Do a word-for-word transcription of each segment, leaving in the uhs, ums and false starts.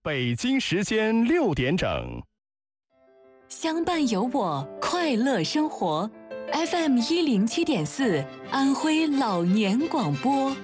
北京时间六点整。 相伴有我，快乐生活。F M 一零七点四，安徽老年广播。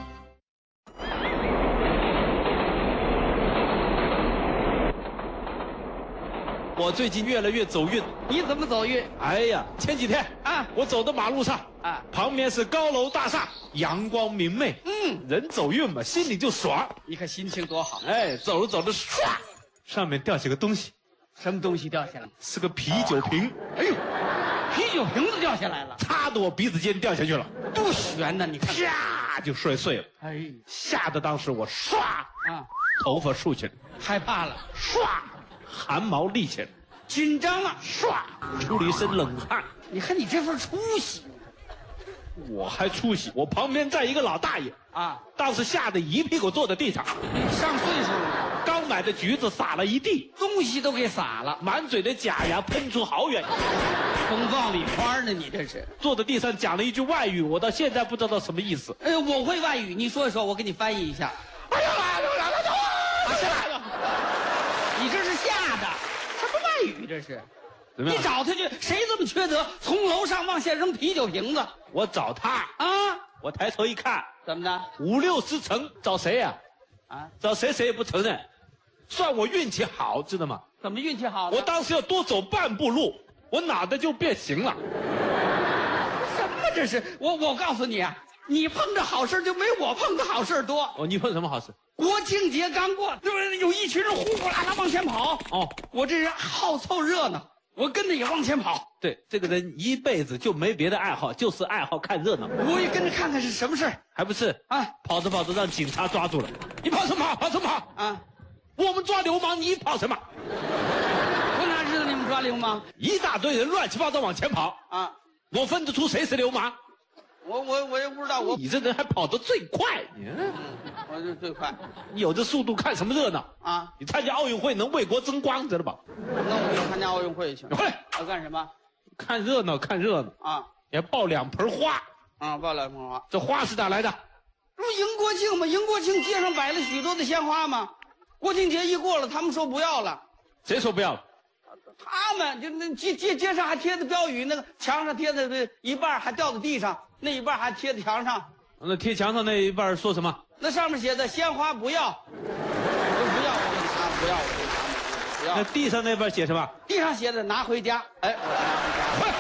我最近越来越走运。 你怎么走运？ 哎呀，前几天啊， 我走的马路上啊， 旁边是高楼大厦，阳光明媚。 嗯， 人走运嘛，心里就爽。 你看心情多好。 哎，走着走着，唰，上面掉下个东西。 什么东西掉下来？ 是个啤酒瓶。 哎呦，啤酒瓶子掉下来了， 插到我鼻子尖掉下去了， 多悬呐！你看， 啪就摔碎了。 哎， 吓得当时我唰啊， 头发竖起来， 害怕了， 唰，汗毛立起来， 紧张了， 唰，出了一身冷汗。 你看你这份出息， 我还出息，我旁边站一个老大爷啊， 当时吓得一屁股坐在地上， 上岁数了。 刚买的橘子撒了一地， 东西都给撒了， 满嘴的假牙喷出好远， 风放礼花呢，你这是坐在地上讲了一句外语，我到现在不知道什么意思。 哎呦，我会外语，你说一说，我给你翻译一下。 哎呀，来了来了来了！ 你这是吓的，什么外语这是？ 怎么样？ 你找他去，谁这么缺德，从楼上往下扔啤酒瓶子？ 我找他啊！ 我抬头一看， 怎么的？ 五六十层，找谁呀？ 啊， 找谁谁也不承认，算我运气好，知道吗？ 怎么运气好呢？ 我当时要多走半步路，我脑袋就变形了。 什么这是？我我告诉你啊，你碰着好事就没我碰的好事多。 哦，你碰什么好事？ 国庆节刚过，对不对？有一群人呼呼啦啦往前跑。 哦， 我这人好凑热闹，我跟着也往前跑。 对，这个人一辈子就没别的爱好，就是爱好看热闹。 我也跟着看看是什么事儿， 还不是啊？ 跑着跑着让警察抓住了。你跑什么跑？跑什么跑？ 啊！ 我们抓流氓，你跑什么？ 我哪知道你们抓流氓？ 一大堆人乱七八糟往前跑啊！ 我分得出谁是流氓？ 我我我也不知道。我你这人还跑得最快， 嗯，我就最快。 你有这速度看什么热闹啊？ 你参加奥运会能为国争光，知道吧？ 那我就参加奥运会去。 你回来， 要干什么？ 看热闹，看热闹啊！ 也抱两盆花啊，抱两盆花。 这花是哪来的？ 这不迎国庆吗？迎国庆街上摆了许多的鲜花吗？国庆节一过了，他们说不要了。 谁说不要了？ 他们就那街街街上还贴的标语，那个墙上贴的一半还掉在地上，那一半还贴在墙上。 那贴墙上那一半说什么？ 那上面写的鲜花不要，我说不要我就拿，不要我就拿，不要。 那地上那边写什么？ 地上写的拿回家。哎，我拿回家。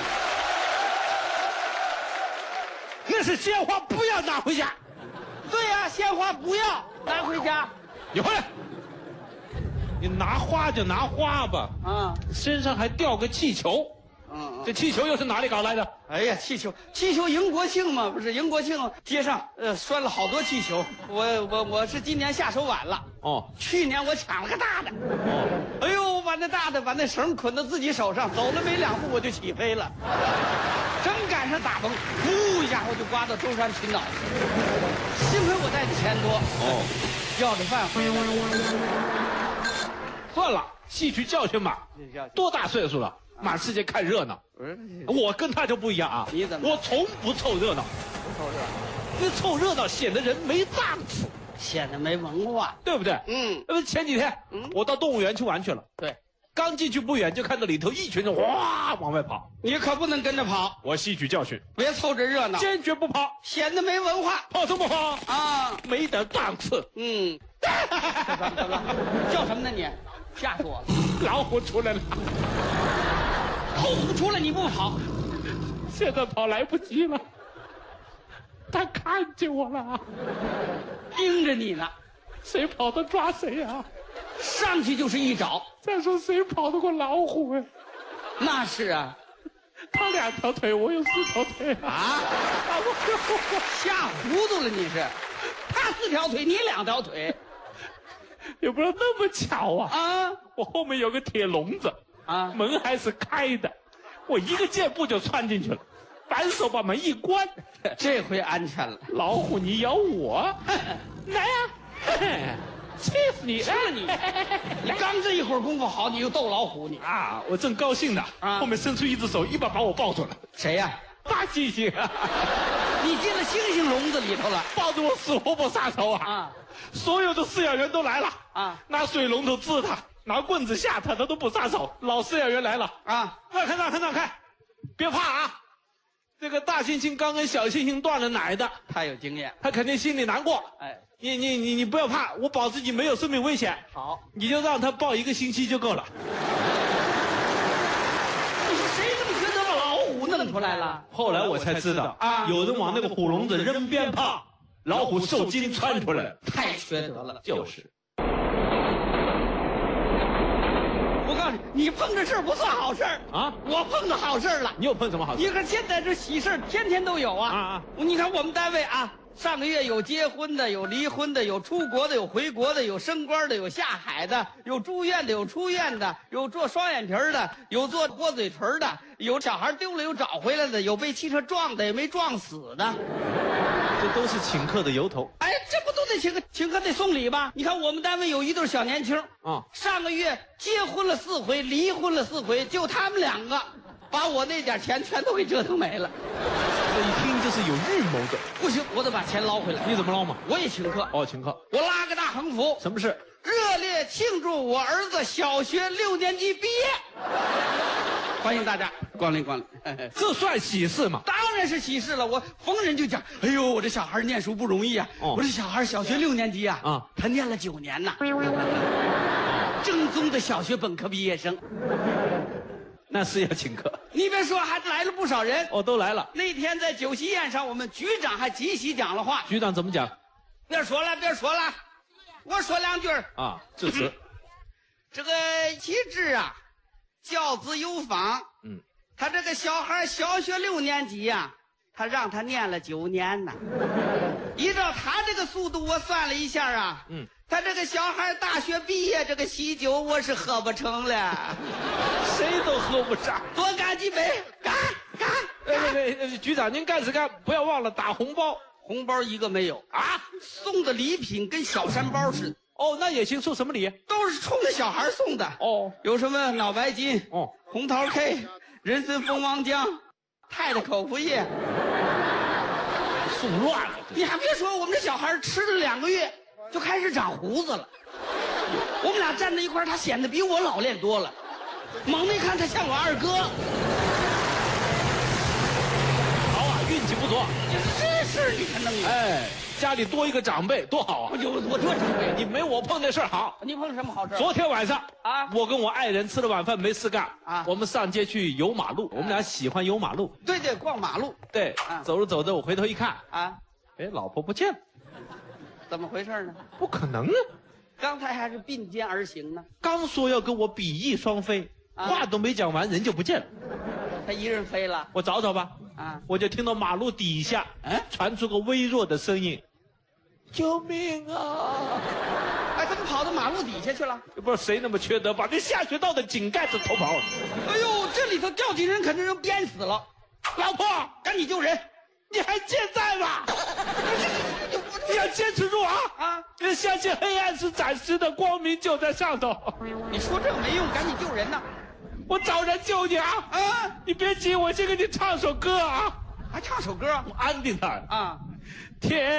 那是鲜花，不要拿回家。 对呀、啊，鲜花不要拿回家。 你回来，你拿花就拿花吧。 啊， 身上还吊个气球。 嗯，嗯这气球又是哪里搞来的？ 哎呀，气球，气球迎国庆嘛，不是迎国庆，街上呃拴了好多气球。我我我是今年下手晚了。 哦， 去年我抢了个大的。 哦， 哎呦，把那大的把那绳捆到自己手上，走了没两步我就起飞了。正赶上大风，呼一下我就刮到舟山群岛去了。幸亏我带的钱多。 哦， 要着饭回来。 算了，吸取教训吧。多大岁数了？满世界看热闹。我跟他就不一样啊！ 你怎么？ 我从不凑热闹， 不凑热闹， 因为凑热闹显得人没档次， 显得没文化， 对不对？ 嗯。 那不前几天，嗯，我到动物园去玩去了。 对， 刚进去不远就看到里头一群人哇往外跑， 你可不能跟着跑。 我吸取教训， 别凑着热闹， 坚决不跑， 显得没文化。 跑什么跑啊？ 没点档次。 嗯。怎么怎么叫什么呢你？吓死我了！ 老虎出来了。 老虎出来你不跑， 现在跑来不及了，他看见我了， 盯着你呢， 谁跑得抓谁啊？ 上去就是一爪。 再说谁跑得过老虎啊？ 那是啊， 他两条腿，我有四条腿啊！ 啊吓糊涂了你是？他四条腿，你两条腿， 也不知道那么巧啊！ 啊， 我后面有个铁笼子。 啊， 门还是开的，我一个箭步就窜进去了，反手把门一关， 这回安全了。 老虎你咬我，来呀、啊，气死你！ 吃了你！你刚这一会儿功夫好，你又逗老虎你啊！我正高兴呢， 啊， 后面伸出一只手，一把把我抱住了。 谁呀、 大猩猩啊！ 你进了猩猩笼子里头了， 抱着我死活不撒手啊！ 啊， 所有的饲养员都来了啊， 拿水龙头治他，拿棍子吓他，他都不撒手。老饲养员来了啊， 让开让开让开，别怕啊！这个大猩猩刚跟小猩猩断了奶的， 他有经验， 他肯定心里难过。 哎， 你你你你不要怕，我保证你没有生命危险。 好， 你就让他抱一个星期就够了。 你说谁这么觉得把老虎弄出来了？ 后来我才知道啊， 有人往那个虎笼子扔鞭炮，老虎受惊窜出来了。 太缺德了， 就是。 我告诉你，你碰这事儿不算好事儿啊， 我碰到好事儿了。 你又碰什么好事？ 你看现在这喜事儿天天都有啊！ 啊啊！ 你看我们单位啊，上个月有结婚的，有离婚的，有出国的，有回国的，有升官的，有下海的，有住院的，有出院的，有做双眼皮儿的，有做豁嘴唇儿的，有小孩丢了有找回来的，有被汽车撞的，也没撞死的。 这都是请客的由头。 哎，这不都得请客？请客得送礼吧？你看我们单位有一对小年轻啊， 上个月结婚了四回，离婚了四回，就他们两个，把我那点钱全都给折腾没了。 这一听就是有预谋的。 不行，我得把钱捞回来。 你怎么捞嘛？ 我也请客。 哦，请客。 我拉个大横幅， 什么事？ 热烈庆祝我儿子小学六年级毕业。欢迎大家光临光临。 这算喜事吗？ 当然是喜事了，我逢人就讲，哎呦，我这小孩念书不容易啊！ 哦、 我这小孩小学六年级啊， 啊， 他念了九年呐，正宗的小学本科毕业生。 那是要请客。 你别说，还来了不少人。 哦，都来了。 那天在酒席宴上，我们局长还即席讲了话。 局长怎么讲？ 别说了，别说了，我说两句啊，致辞。 这个旗帜啊，教子有方。 嗯。 他这个小孩小学六年级呀、啊，他让他念了九年呢。依照他这个速度，我算了一下啊，嗯，他这个小孩大学毕业，这个喜酒我是喝不成了， 谁都喝不上。 多干几杯，干干。 哎哎哎，局长您干是干，不要忘了打红包。 红包一个没有啊，送的礼品跟小山包似的。 哦，那也行，送什么礼？ 都是冲着小孩送的。哦，有什么脑白金，哦，红桃 K。人参蜂王浆，太太口服液， 送乱了。 你还别说，我们这小孩吃了两个月，就开始长胡子了。我们俩站在一块儿，他显得比我老练多了。猛的一看，他像我二哥。 好啊，运气不错。 这事你看弄的。 哎，家里多一个长辈多好啊！ 我我多长辈， 你没我碰这事儿好。 你碰什么好事？ 昨天晚上啊， 我跟我爱人吃了晚饭没事干啊，我们上街去游马路。我们俩喜欢游马路。 对对，逛马路。 对，啊、走着走着，我回头一看啊，哎，老婆不见了。 怎么回事呢？ 不可能啊！ 刚才还是并肩而行呢。 刚说要跟我比翼双飞，啊、话都没讲完，人就不见了。 他一人飞了。 我找找吧。啊！我就听到马路底下，哎，传出个微弱的声音：“救命啊！” 哎，怎么跑到马路底下去了？ 也不知道谁那么缺德，把那下水道的井盖子偷跑了。 哎呦，这里头掉进人，肯定人淹死了。老婆，赶紧救人！ 你还健在吗？你要坚持住啊！啊！别相信黑暗是暂时的，光明就在上头。 你说这没用，赶紧救人呐！ 我找人救你啊！啊！你别急，我先给你唱首歌啊！ 还唱首歌？ 我安定他啊！ 天。